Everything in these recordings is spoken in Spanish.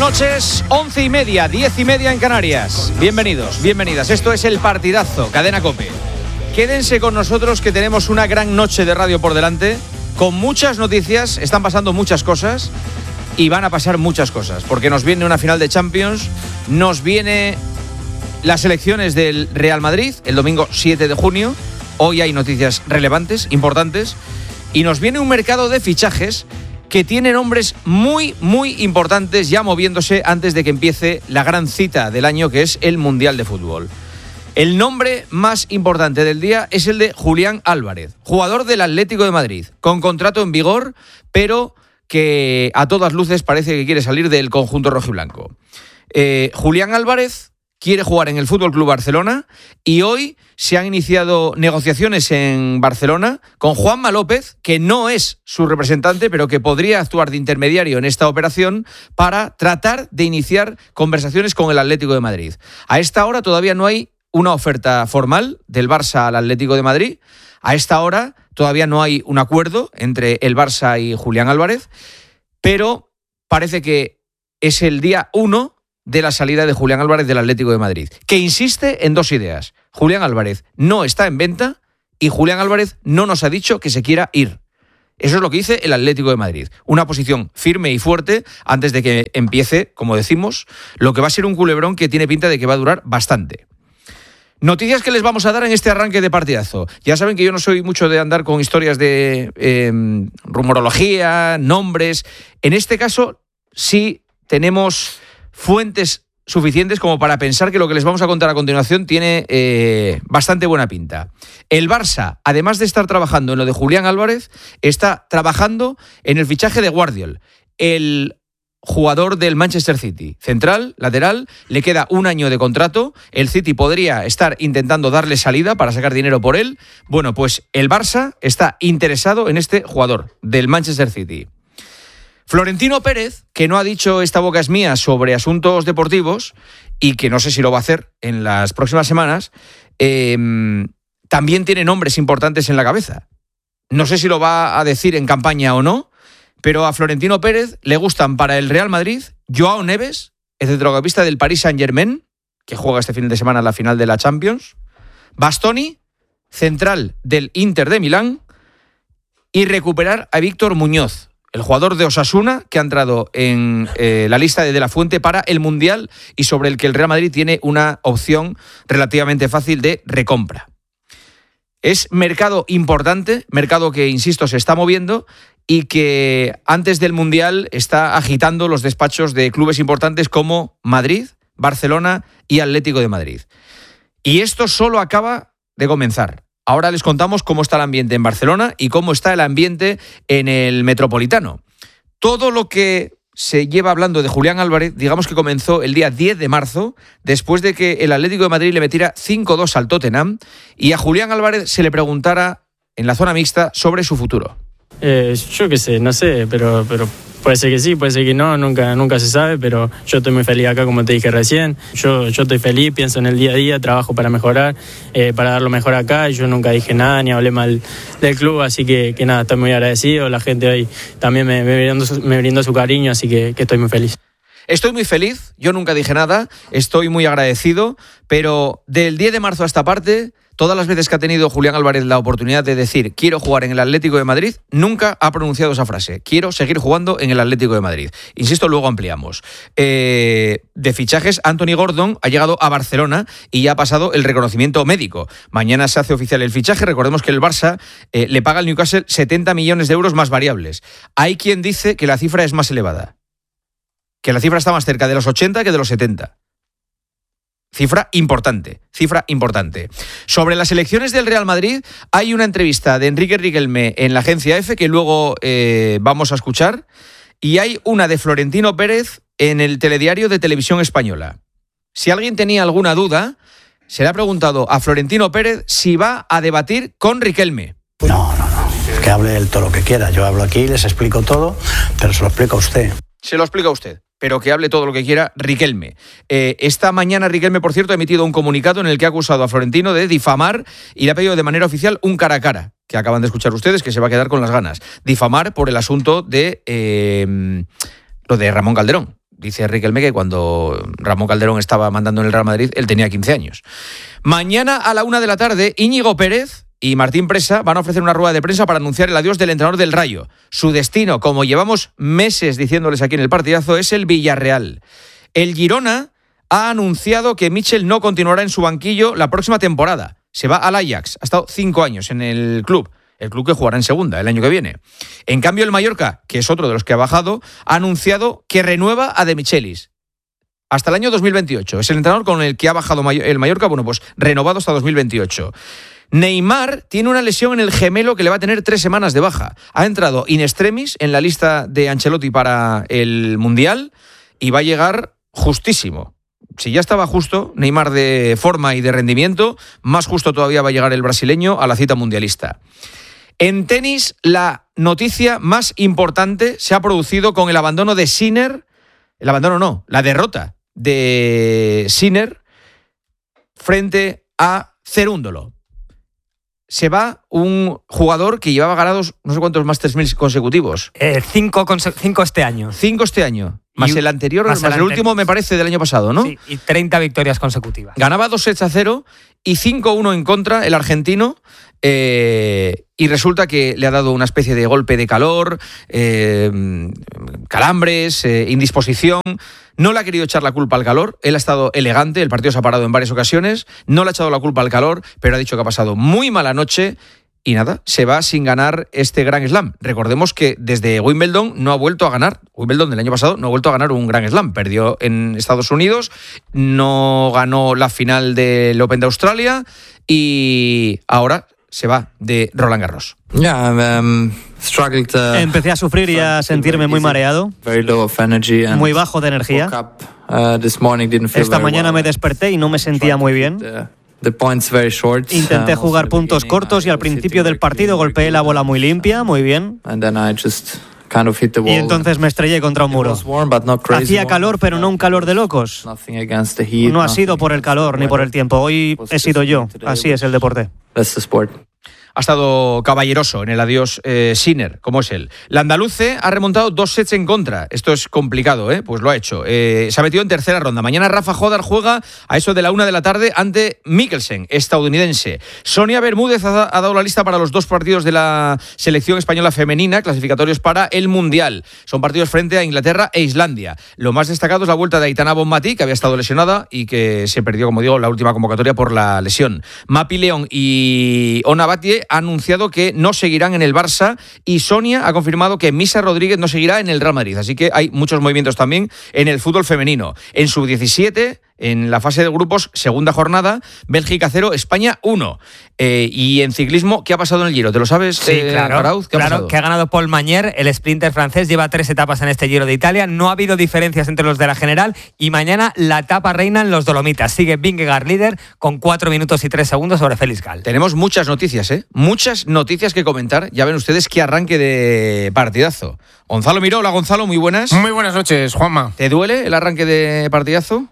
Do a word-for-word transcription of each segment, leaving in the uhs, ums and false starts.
noches, once y media, diez y media en Canarias. Bienvenidos, bienvenidas. Esto es El Partidazo, Cadena COPE. Quédense con nosotros que tenemos una gran noche de radio por delante, con muchas noticias, están pasando muchas cosas y van a pasar muchas cosas, porque nos viene una final de Champions, nos viene las elecciones del Real Madrid el domingo siete de junio, hoy hay noticias relevantes, importantes, y nos viene un mercado de fichajes que tiene nombres muy, muy importantes ya moviéndose antes de que empiece la gran cita del año, que es el Mundial de Fútbol. El nombre más importante del día es el de Julián Álvarez, jugador del Atlético de Madrid, con contrato en vigor, pero que a todas luces parece que quiere salir del conjunto rojiblanco. Eh, Julián Álvarez quiere jugar en el F C Barcelona y hoy se han iniciado negociaciones en Barcelona con Juanma López, que no es su representante, pero que podría actuar de intermediario en esta operación para tratar de iniciar conversaciones con el Atlético de Madrid. A esta hora todavía no hay una oferta formal del Barça al Atlético de Madrid. A esta hora todavía no hay un acuerdo entre el Barça y Julián Álvarez, pero parece que es el día uno de la salida de Julián Álvarez del Atlético de Madrid, que insiste en dos ideas. Julián Álvarez no está en venta y Julián Álvarez no nos ha dicho que se quiera ir. Eso es lo que dice el Atlético de Madrid. Una posición firme y fuerte antes de que empiece, como decimos, lo que va a ser un culebrón que tiene pinta de que va a durar bastante. Noticias que les vamos a dar en este arranque de partidazo. Ya saben que yo no soy mucho de andar con historias de eh, rumorología, nombres. En este caso sí tenemos fuentes suficientes como para pensar que lo que les vamos a contar a continuación tiene eh, bastante buena pinta. El Barça, además de estar trabajando en lo de Julián Álvarez, está trabajando en el fichaje de Guardiol, el jugador del Manchester City. Central, lateral, le queda un año de contrato, el City podría estar intentando darle salida para sacar dinero por él. Bueno, pues el Barça está interesado en este jugador del Manchester City. Florentino Pérez, que no ha dicho esta boca es mía sobre asuntos deportivos y que no sé si lo va a hacer en las próximas semanas, eh, también tiene nombres importantes en la cabeza. No sé si lo va a decir en campaña o no, pero a Florentino Pérez le gustan para el Real Madrid Joao Neves, el centrocampista del Paris Saint-Germain, que juega este fin de semana la final de la Champions, Bastoni, central del Inter de Milán, y recuperar a Víctor Muñoz, el jugador de Osasuna, que ha entrado en eh, la lista de De La Fuente para el Mundial y sobre el que el Real Madrid tiene una opción relativamente fácil de recompra. Es mercado importante, mercado que, insisto, se está moviendo y que antes del Mundial está agitando los despachos de clubes importantes como Madrid, Barcelona y Atlético de Madrid. Y esto solo acaba de comenzar. Ahora les contamos cómo está el ambiente en Barcelona y cómo está el ambiente en el Metropolitano. Todo lo que se lleva hablando de Julián Álvarez, digamos que comenzó el día diez de marzo, después de que el Atlético de Madrid le metiera cinco dos al Tottenham y a Julián Álvarez se le preguntara en la zona mixta sobre su futuro. Eh, yo qué sé, no sé, pero, pero puede ser que sí, puede ser que no, nunca, nunca se sabe, pero yo estoy muy feliz acá, como te dije recién. Yo, yo estoy feliz, pienso en el día a día, trabajo para mejorar, eh, para dar lo mejor acá. Yo nunca dije nada ni hablé mal del club, así que, que nada, estoy muy agradecido. La gente hoy también me, me, brindó, su, me brindó su cariño, así que, que estoy muy feliz. Estoy muy feliz, yo nunca dije nada, estoy muy agradecido, pero del diez de marzo a esta parte, todas las veces que ha tenido Julián Álvarez la oportunidad de decir quiero jugar en el Atlético de Madrid, nunca ha pronunciado esa frase. Quiero seguir jugando en el Atlético de Madrid. Insisto, luego ampliamos. Eh, de fichajes, Anthony Gordon ha llegado a Barcelona y ya ha pasado el reconocimiento médico. Mañana se hace oficial el fichaje. Recordemos que el Barça eh, le paga al Newcastle setenta millones de euros más variables. Hay quien dice que la cifra es más elevada, que la cifra está más cerca de los ochenta que de los setenta. Cifra importante, cifra importante. Sobre las elecciones del Real Madrid, hay una entrevista de Enrique Riquelme en la agencia F que luego eh, vamos a escuchar, y hay una de Florentino Pérez en el telediario de Televisión Española. Si alguien tenía alguna duda, se le ha preguntado a Florentino Pérez si va a debatir con Riquelme. No, no, no, que hable él todo lo que quiera. Yo hablo aquí, les explico todo, pero se lo explico a usted. Se lo explica a usted, pero que hable todo lo que quiera Riquelme. Eh, esta mañana Riquelme, por cierto, ha emitido un comunicado en el que ha acusado a Florentino de difamar y le ha pedido de manera oficial un cara a cara, que acaban de escuchar ustedes, que se va a quedar con las ganas. Difamar por el asunto de eh, lo de Ramón Calderón, Dice Riquelme que cuando Ramón Calderón estaba mandando en el Real Madrid, él tenía quince años. Mañana a la una de la tarde, Íñigo Pérez y Martín Presa van a ofrecer una rueda de prensa para anunciar el adiós del entrenador del Rayo. Su destino, como llevamos meses diciéndoles aquí en el partidazo, es el Villarreal. El Girona ha anunciado que Michel no continuará en su banquillo la próxima temporada. Se va al Ajax. Ha estado cinco años en el club. El club que jugará en segunda el año que viene. En cambio, el Mallorca, que es otro de los que ha bajado, ha anunciado que renueva a De Michelis hasta el año dos mil veintiocho. Es el entrenador con el que ha bajado el Mallorca, bueno, pues renovado hasta dos mil veintiocho. Neymar tiene una lesión en el gemelo que le va a tener tres semanas de baja. Ha entrado in extremis en la lista de Ancelotti para el Mundial y va a llegar justísimo. Si ya estaba justo Neymar de forma y de rendimiento, más justo todavía va a llegar el brasileño a la cita mundialista. En tenis, la noticia más importante se ha producido con el abandono de Sinner, el abandono no, la derrota de Sinner frente a Cerúndolo. Se va un jugador que llevaba ganados no sé cuántos Masters mil consecutivos. Eh, cinco, conse- cinco este año. Cinco este año. Más Y el anterior, más más, el el anterior. último me parece del año pasado, ¿no? Sí, y treinta victorias consecutivas. Ganaba dos sets a cero y cinco uno en contra el argentino. Eh, y resulta que le ha dado una especie de golpe de calor, eh, calambres, eh, indisposición. No le ha querido echar la culpa al calor. Él ha estado elegante, el partido se ha parado en varias ocasiones. No le ha echado la culpa al calor, pero ha dicho que ha pasado muy mala noche. Y nada, se va sin ganar este Grand Slam. Recordemos que desde Wimbledon no ha vuelto a ganar. Wimbledon del año pasado no ha vuelto a ganar un Grand Slam. Perdió en Estados Unidos, no ganó la final del Open de Australia y ahora se va de Roland Garros. Yeah, um, struggled, uh, Empecé a sufrir y a sentirme muy mareado, very low of energy and muy bajo de energía. woke up, uh, this morning, didn't feel Esta very mañana well. me desperté y no me sentía muy bien. The, the points very short. Intenté Um, jugar also puntos beginning, cortos y I al was principio hitting del very partido clean, very golpeé la clean, bola muy limpia, muy bien. And then I just kind of hit the wall. Y entonces me estrellé contra un It muro. was warm, but not crazy Hacía warm. calor, pero no un calor de locos. Nothing against the heat, No ha sido nothing por el against calor the ni por el weather. tiempo. Hoy he sido yo. Así es el deporte. That's the sport. Ha estado caballeroso en el adiós eh, Sinner, como es él. La andaluce ha remontado dos sets en contra. Esto es complicado, ¿eh? Pues lo ha hecho. Eh, se ha metido en tercera ronda. Mañana Rafa Jodar juega a eso de la una de la tarde ante Mikkelsen, estadounidense. Sonia Bermúdez ha, ha dado la lista para los dos partidos de la selección española femenina, clasificatorios para el Mundial. Son partidos frente a Inglaterra e Islandia. Lo más destacado es la vuelta de Aitana Bonmatí, que había estado lesionada y que se perdió, como digo, la última convocatoria por la lesión. Mapi León y Ona Batlle ha anunciado que no seguirán en el Barça y Sonia ha confirmado que Misa Rodríguez no seguirá en el Real Madrid. Así que hay muchos movimientos también en el fútbol femenino. En sub diecisiete, en la fase de grupos, segunda jornada, Bélgica cero, España uno. Eh, y en ciclismo, ¿qué ha pasado en el Giro? ¿Te lo sabes, Sí, eh, claro, Arauz? ¿Qué ha claro pasado? que ha ganado Paul Magnier, el sprinter francés, lleva tres etapas en este Giro de Italia, no ha habido diferencias entre los de la general y mañana la etapa reina en los Dolomitas. Sigue Vingegaard líder con cuatro minutos y tres segundos sobre Félix Gall. Tenemos muchas noticias, ¿eh? Muchas noticias que comentar. Ya ven ustedes qué arranque de partidazo. Gonzalo Miró, hola Gonzalo, muy buenas. Muy buenas noches, Juanma. ¿Te duele el arranque de partidazo?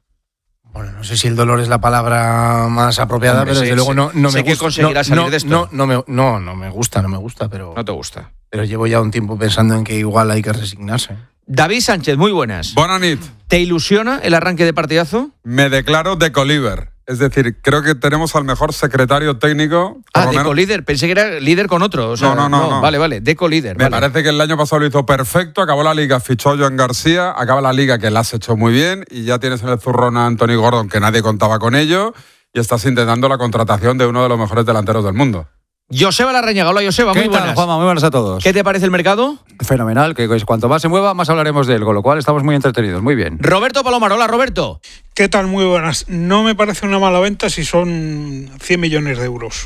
Bueno, no sé si el dolor es la palabra más apropiada, Hombre, pero sé- desde luego no, no sé me que gusta. conseguirás no, salir no, de esto. No, no, me, no, no me gusta, no me gusta, pero, No te gusta. pero llevo ya un tiempo pensando en que igual hay que resignarse. David Sánchez, muy buenas. Bona nit. ¿Te ilusiona el arranque de partidazo? Me declaro decolíder. Es decir, creo que tenemos al mejor secretario técnico. por Ah, lo menos- deco-líder. Pensé que era líder con otro. O sea, No, no, no, no. Vale, vale, deco-líder. Me vale. parece que el año pasado lo hizo perfecto, acabó la liga, fichó a Joan García, acaba la liga que la has hecho muy bien y ya tienes en el zurrón a Anthony Gordon, que nadie contaba con ello, y estás intentando la contratación de uno de los mejores delanteros del mundo. Joseba Larrañaga, hola Joseba, muy ¿Qué buenas. tal, Juanma? Muy buenas a todos. ¿Qué te parece el mercado? Fenomenal, que pues, cuanto más se mueva, más hablaremos de él, con lo cual estamos muy entretenidos. Muy bien. Roberto Palomar, hola Roberto. ¿Qué tal? Muy buenas. No me parece una mala venta si son cien millones de euros.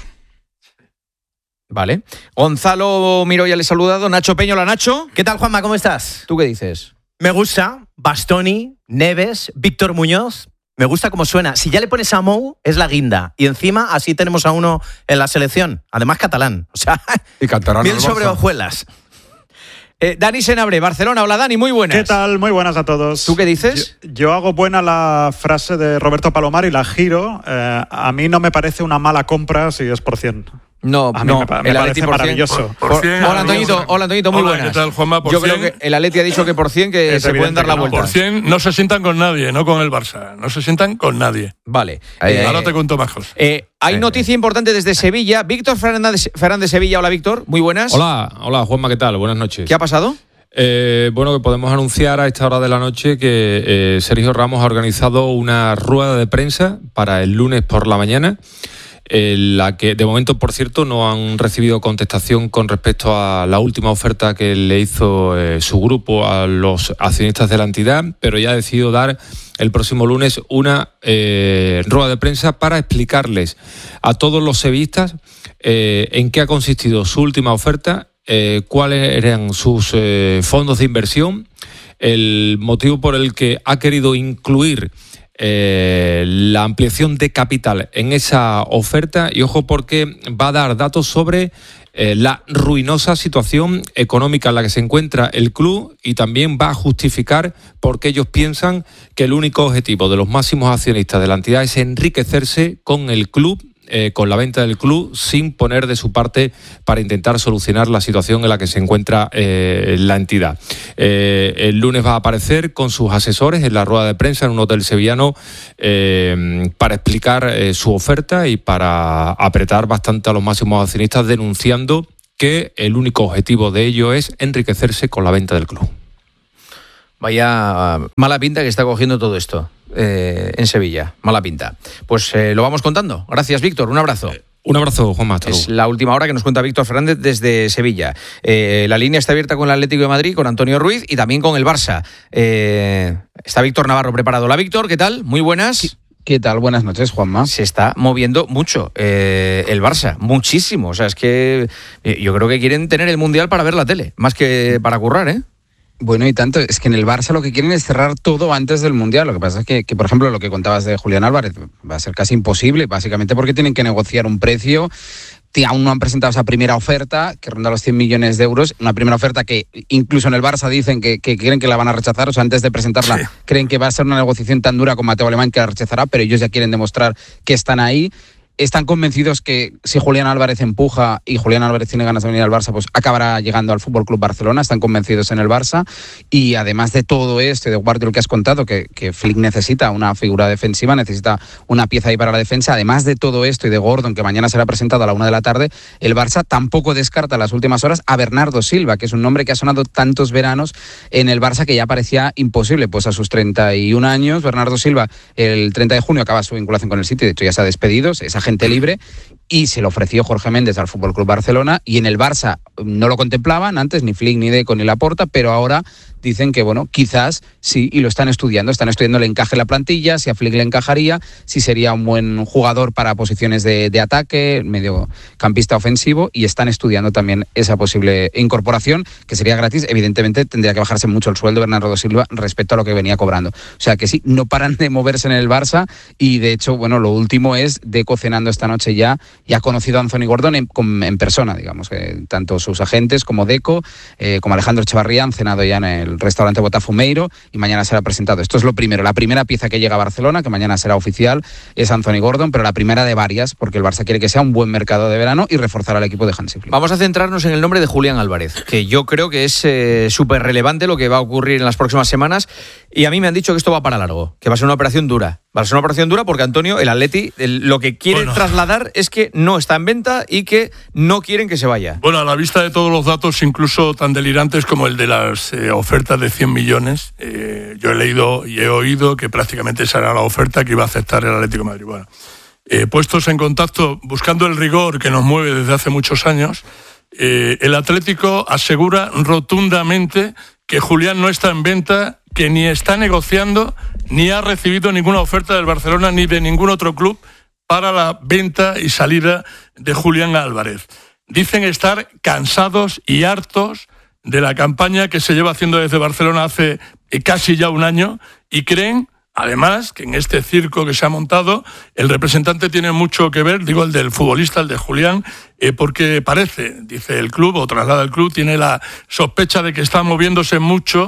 Vale. Gonzalo Miró ya le he saludado. Nacho Peño, hola Nacho. ¿Qué tal, Juanma? ¿Cómo estás? ¿Tú qué dices? Me gusta Bastoni, Neves, Víctor Muñoz. Me gusta cómo suena. Si ya le pones a Mou, es la guinda. Y encima, así tenemos a uno en la selección. Además, catalán. O sea, Y cantarán miel el sobre Barça. hojuelas. Eh, Dani Senabre, Barcelona. Hola Dani, muy buenas. ¿Qué tal? Muy buenas a todos. ¿Tú qué dices? Yo, yo hago buena la frase de Roberto Palomar y la giro. Eh, a mí no me parece una mala compra si es por cien. No, A mí no, me, pa- me el parece Atleti por cien. maravilloso. Por- hola, Antoñito, hola, Antoñito, muy Hola, buenas. ¿qué tal, Juanma? Por Yo creo cien. que el Atleti ha dicho que por cien que Es se pueden evidente dar la que no. vuelta. Por cien no se sientan con nadie, no con el Barça. No se sientan con nadie. Vale. Eh, Eh, Ahora te cuento más cosas. eh, hay noticia importante desde Sevilla. Víctor Fernández, Fernández Sevilla. Hola, Víctor. Muy buenas. Hola, hola Juanma, ¿qué tal? Buenas noches. ¿Qué ha pasado? Eh, bueno, que podemos anunciar a esta hora de la noche que eh, Sergio Ramos ha organizado una rueda de prensa para el lunes por la mañana, en la que de momento, por cierto, no han recibido contestación con respecto a la última oferta que le hizo eh, su grupo a los accionistas de la entidad, pero ya ha decidido dar el próximo lunes una eh, rueda de prensa para explicarles a todos los sevillistas eh, en qué ha consistido su última oferta, eh, cuáles eran sus eh, fondos de inversión, el motivo por el que ha querido incluir Eh, la ampliación de capital en esa oferta, y ojo porque va a dar datos sobre eh, la ruinosa situación económica en la que se encuentra el club, y también va a justificar por qué ellos piensan que el único objetivo de los máximos accionistas de la entidad es enriquecerse con el club, eh, con la venta del club, sin poner de su parte para intentar solucionar la situación en la que se encuentra eh, la entidad. Eh, el lunes va a aparecer con sus asesores en la rueda de prensa en un hotel sevillano eh, para explicar eh, su oferta y para apretar bastante a los máximos accionistas, denunciando que el único objetivo de ello es enriquecerse con la venta del club. Vaya mala pinta que está cogiendo todo esto eh, en Sevilla. Mala pinta. Pues eh, lo vamos contando. Gracias, Víctor. Un abrazo. Un abrazo, Juanma. Hasta Es luego. la última hora que nos cuenta Víctor Fernández desde Sevilla. Eh, la línea está abierta con el Atlético de Madrid, con Antonio Ruiz y también con el Barça. Eh, está Víctor Navarro preparado. Hola, Víctor. ¿Qué tal? Muy buenas. ¿Qué tal? Buenas noches, Juanma. Se está moviendo mucho eh, el Barça. Muchísimo. O sea, es que eh, yo creo que quieren tener el Mundial para ver la tele, más que para currar, ¿eh? Bueno, y tanto, es que en el Barça lo que quieren es cerrar todo antes del Mundial. Lo que pasa es que, que, por ejemplo, lo que contabas de Julián Álvarez va a ser casi imposible, básicamente porque tienen que negociar un precio. Aún no han presentado esa primera oferta, que ronda los cien millones de euros, una primera oferta que incluso en el Barça dicen que, que creen que la van a rechazar, o sea, antes de presentarla sí. creen que va a ser una negociación tan dura con Mateo Alemán que la rechazará, pero ellos ya quieren demostrar que están ahí. Están convencidos que si Julián Álvarez empuja y Julián Álvarez tiene ganas de venir al Barça, pues acabará llegando al F C Barcelona. Están convencidos en el Barça. Y además de todo esto, y de parte de lo que has contado, que, que Flick necesita una figura defensiva, necesita una pieza ahí para la defensa. Además de todo esto y de Gordon, que mañana será presentado a la una de la tarde, el Barça tampoco descarta en las últimas horas a Bernardo Silva, que es un nombre que ha sonado tantos veranos en el Barça que ya parecía imposible. Pues a sus treinta y un años, Bernardo Silva, el treinta de junio acaba su vinculación con el City. De hecho, ya se ha despedido. Esa gente libre, y se lo ofreció Jorge Méndez al F C Barcelona, y en el Barça no lo contemplaban antes ni Flick, ni Deco, ni Laporta, pero ahora dicen que, bueno, quizás sí, y lo están estudiando, están estudiando el encaje en la plantilla, si a Flick le encajaría, si sería un buen jugador para posiciones de, de ataque, mediocampista ofensivo, y están estudiando también esa posible incorporación, que sería gratis. Evidentemente tendría que bajarse mucho el sueldo de Bernardo Silva respecto a lo que venía cobrando. O sea que sí, no paran de moverse en el Barça, y de hecho, bueno, lo último es Deco cenando esta noche ya, y ha conocido a Anthony Gordon en, en persona, digamos, que tanto sus agentes como Deco, eh, como Alejandro Echevarría han cenado ya en el restaurante Botafumeiro, y mañana será presentado. Esto es lo primero, la primera pieza que llega a Barcelona, que mañana será oficial, es Anthony Gordon, pero la primera de varias, porque el Barça quiere que sea un buen mercado de verano y reforzar al equipo de Hansi Flick. Vamos a centrarnos en el nombre de Julián Álvarez, que yo creo que es eh, súper relevante lo que va a ocurrir en las próximas semanas, y a mí me han dicho que esto va para largo, que va a ser una operación dura. Va a ser una operación dura porque Antonio, el Atleti, el, lo que quiere bueno. trasladar es que no está en venta y que no quieren que se vaya. Bueno, a la vista de todos los datos, incluso tan delirantes como el de las eh, ofertas de cien millones, eh, yo he leído y he oído que prácticamente esa era la oferta que iba a aceptar el Atlético de Madrid. Bueno, eh, puestos en contacto, buscando el rigor que nos mueve desde hace muchos años, eh, el Atlético asegura rotundamente que Julián no está en venta, que ni está negociando, ni ha recibido ninguna oferta del Barcelona ni de ningún otro club para la venta y salida de Julián Álvarez. Dicen estar cansados y hartos de la campaña que se lleva haciendo desde Barcelona hace casi ya un año, y creen, además, que en este circo que se ha montado, el representante tiene mucho que ver, digo el del futbolista, el de Julián, eh, porque parece, dice el club, o traslada el club, tiene la sospecha de que está moviéndose mucho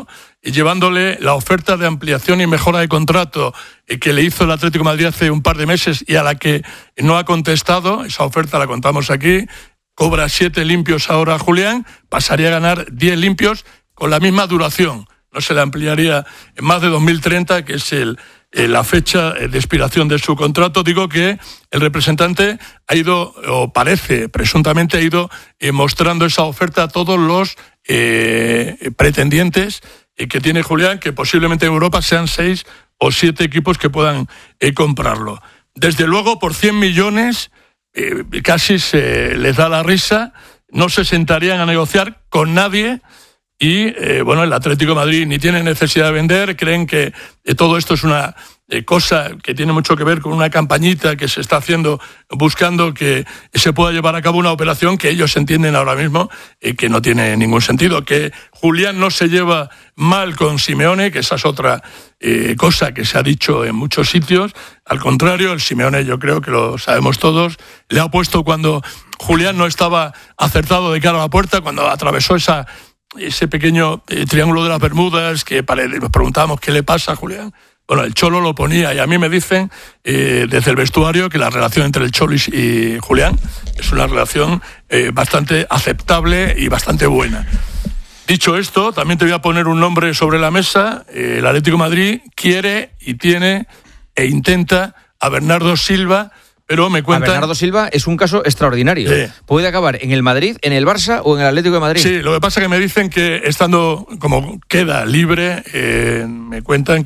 llevándole la oferta de ampliación y mejora de contrato que le hizo el Atlético de Madrid hace un par de meses y a la que no ha contestado. Esa oferta la contamos aquí. Cobra siete limpios ahora Julián, pasaría a ganar diez limpios con la misma duración. No se le ampliaría en más de dos mil treinta, que es el, eh, la fecha de expiración de su contrato. Digo que el representante ha ido, o parece, presuntamente ha ido eh, mostrando esa oferta a todos los eh, pretendientes eh, que tiene Julián, que posiblemente en Europa sean seis o siete equipos que puedan eh, comprarlo. Desde luego, por cien millones... Eh, casi se les da la risa, no se sentarían a negociar con nadie y, eh, bueno, el Atlético de Madrid ni tiene necesidad de vender, creen que eh, todo esto es una eh, cosa que tiene mucho que ver con una campañita que se está haciendo buscando que se pueda llevar a cabo una operación que ellos entienden ahora mismo eh, que no tiene ningún sentido, que Julián no se lleva mal con Simeone, que esa es otra eh, cosa que se ha dicho en muchos sitios. Al contrario, el Simeone, yo creo que lo sabemos todos, le ha puesto cuando Julián no estaba acertado de cara a la puerta, cuando atravesó esa, ese pequeño eh, triángulo de las Bermudas, que para, nos preguntábamos qué le pasa a Julián. Bueno, el Cholo lo ponía y a mí me dicen eh, desde el vestuario que la relación entre el Cholo y Julián es una relación eh, bastante aceptable y bastante buena. Dicho esto, también te voy a poner un nombre sobre la mesa. Eh, el Atlético de Madrid quiere y tiene e intenta a Bernardo Silva, pero me cuentan... A Bernardo Silva es un caso extraordinario. Sí. Puede acabar en el Madrid, en el Barça o en el Atlético de Madrid. Sí, lo que pasa es que me dicen que estando como queda libre, eh, me cuentan